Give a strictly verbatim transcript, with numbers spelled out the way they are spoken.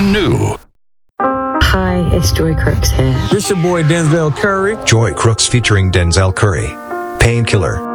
brand new. Hi, it's Joy Crooks here. This your boy Denzel Curry. Joy Crooks featuring Denzel Curry. Painkiller.